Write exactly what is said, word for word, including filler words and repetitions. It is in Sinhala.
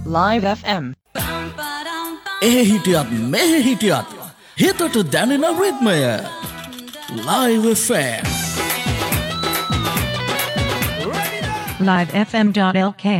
Live F M. ඒ හිටියත් මෙහෙ හිටියත් හිතට දැනෙන රිද්මය Live F M. live f m dot l k